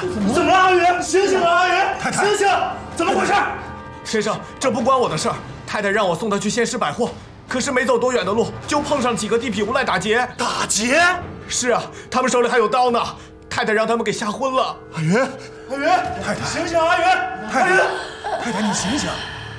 怎么了，阿宇？醒醒啊，阿宇！醒醒！怎么回事？ 先生，这不关我的事儿。太太让我送她去鲜食百货，可是没走多远的路，就碰上几个地痞无赖打劫。 打劫？ 是啊，他们手里还有刀呢。太太让他们给吓昏了。 阿宇，阿宇，太太，醒醒！阿宇，阿宇，太太，你醒醒！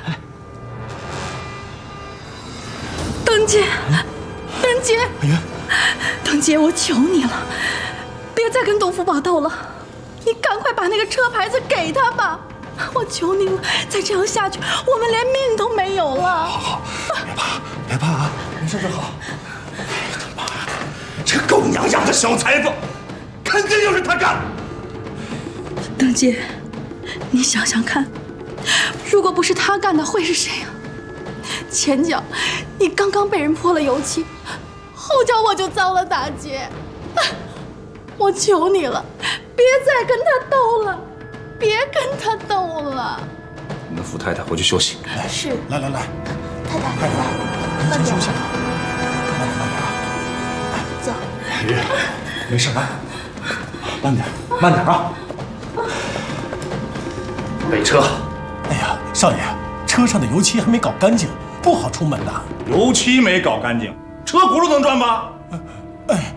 邓姐，邓姐， 阿宇， 邓姐，我求你了，别再跟董福宝斗了，你赶快把那个车牌子给他吧，我求你了，再这样下去，我们连命都没有了。 好，别怕，别怕啊，没事就好。他妈的，这狗娘养的小裁缝，肯定就是他干。 邓姐，你想想看，如果不是他干的，会是谁啊？前脚你刚刚被人泼了油漆，后脚我就遭了打劫。我求你了，别再跟他斗了，别跟他斗了。 你们扶太太回去休息。 是。 来， 太太， 您先休息，慢点啊。 走。 阿宇，没事吧？慢点啊。 备车。 哎呀，少爷，车上的油漆还没搞干净，不好出门的。 油漆没搞干净，车轱辘能转吗？ 哎。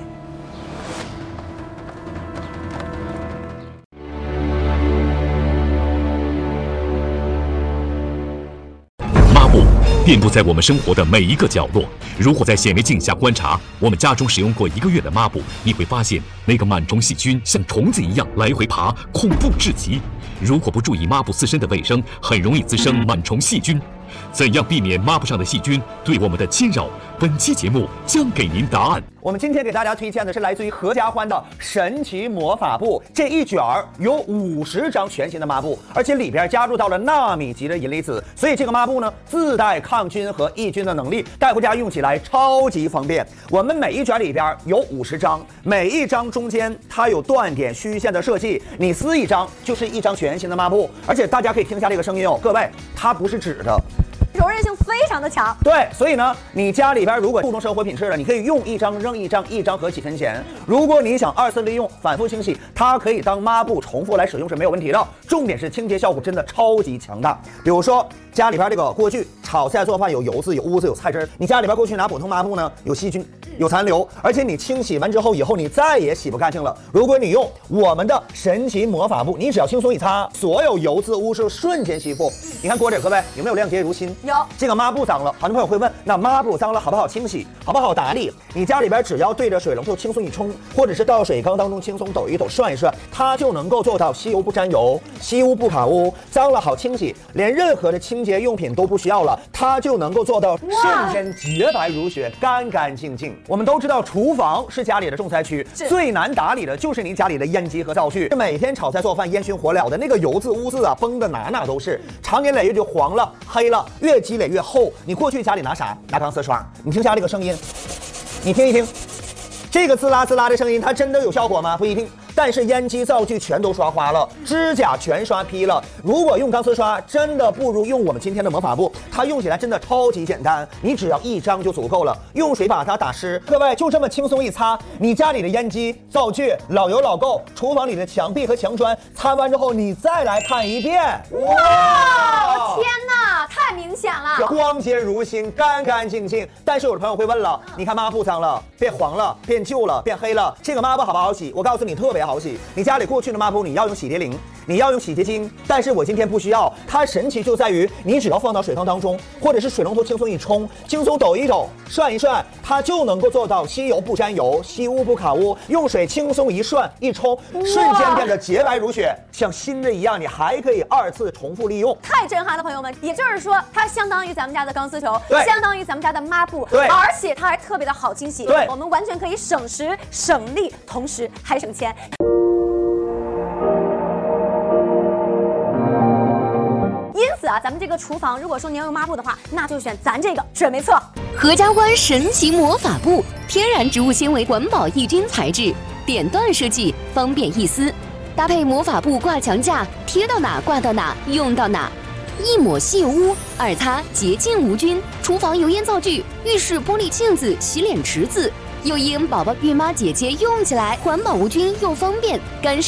抹布遍布在我们生活的每一个角落。如果在显微镜下观察我们家中使用过1个月的抹布，你会发现那个螨虫细菌像虫子一样来回爬，恐怖至极。如果不注意抹布自身的卫生，很容易滋生螨虫细菌。怎样避免抹布上的细菌对我们的侵扰？本期节目将给您答案。 我们今天给大家推荐的是来自于合家欢的神奇魔法布，这一卷有50张全新的抹布，而且里边加入到了纳米级的银离子，所以这个抹布呢自带抗菌和抑菌的能力，带回家用起来超级方便。我们每一卷里边有50张，每一张中间它有断点虚线的设计，你撕一张就是一张全新的抹布，而且大家可以听一下这个声音哦，各位，它不是纸的。 柔韧性非常的强， 对，所以呢，你家里边如果注重生活品质了，你可以用一张扔一张，一张合几分钱。如果你想2次利用、反复清洗，它可以当抹布重复来使用是没有问题的。重点是清洁效果真的超级强大。比如说家里边这个锅具炒菜做饭有油渍、有污渍、有菜汁，你家里边过去拿普通抹布呢，有细菌、有残留，而且你清洗完之后以后你再也洗不干净了。如果你用我们的神奇魔法布，你只要轻松一擦，所有油渍污渍瞬间吸附。你看锅底，各位有没有亮洁如新？ 有。 这个抹布脏了，很多朋友会问，那抹布脏了好不好清洗，好不好打理？你家里边只要对着水龙头轻松一冲，或者是到水缸当中轻松抖一抖、涮一涮，它就能够做到吸油不沾油、吸污不卡污，脏了好清洗，连任何的清洁用品都不需要了，它就能够做到瞬间洁白如雪、干干净净。我们都知道，厨房是家里的重灾区，最难打理的就是你家里的烟机和灶具，每天炒菜做饭烟熏火燎的那个油渍污渍啊，崩的哪哪都是，长年累月就黄了、黑了，越积累越厚。你过去家里拿啥？拿钢丝刷。你听下这个声音，你听一听，这个滋啦滋啦的声音，它真的有效果吗？不一定。但是烟机灶具全都刷花了，指甲全刷劈了。如果用钢丝刷，真的不如用我们今天的魔法布，它用起来真的超级简单，你只要一张就足够了，用水把它打湿。各位就这么轻松一擦，你家里的烟机、灶具老油老垢，厨房里的墙壁和墙砖，擦完之后你再来看一遍， 哇，天哪，太明显了， 光洁如新，干干净净。但是有的朋友会问了，你看抹布脏了，变黄了，变旧了，变黑了，这个抹布好不好洗？我告诉你，特别好洗。你家里过去的抹布，你要用洗涤灵，你要用洗洁精，但是我今天不需要。它神奇就在于，你只要放到水缸当中，或者是水龙头轻松一冲，轻松抖一抖，涮一涮，它就能够做到吸油不沾油，吸污不卡污。用水轻松一涮一冲，瞬间变得洁白如雪，像新的一样。你还可以2次重复利用， 太震撼了，朋友们！也就是说，它相当于咱们家的钢丝球，相当于咱们家的抹布，而且它还特别的好清洗。我们完全可以省时省力，同时还省钱。因此啊，咱们这个厨房，如果说你要用抹布的话，那就选咱这个准没错。 合家欢神奇魔法布，天然植物纤维环保抑菌材质，点段设计，方便易撕，搭配魔法布挂墙架，贴到哪挂到哪，用到哪。一抹细油污，2擦洁净无菌。厨房油烟灶具、浴室玻璃镜子、洗脸池子，又因宝宝、孕妈姐姐用起来环保无菌又方便，干湿